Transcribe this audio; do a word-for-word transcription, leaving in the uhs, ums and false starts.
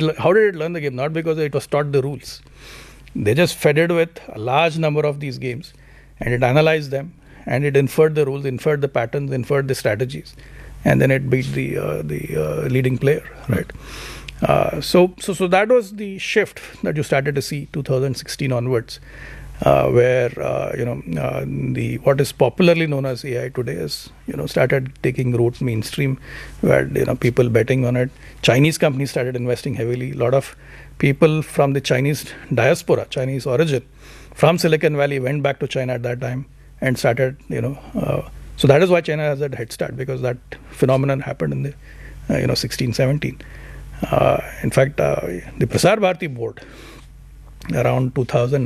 it, how did it learn the game? Not because it was taught the rules. They just fed it with a large number of these games, and it analyzed them, and it inferred the rules, inferred the patterns, inferred the strategies, and then it beat the uh, the uh, leading player, right? Uh, so, so, so that was the shift that you started to see two thousand sixteen onwards, uh, where uh, you know uh, the what is popularly known as A I today is you know started taking root mainstream, where you know people betting on it. Chinese companies started investing heavily. A lot of people from the Chinese diaspora, Chinese origin, from Silicon Valley went back to China at that time and started you know. Uh, so that is why China has that head start, because that phenomenon happened in the uh, you know sixteen, seventeen. Uh, in fact, uh, the Prasar Bharati board around two thousand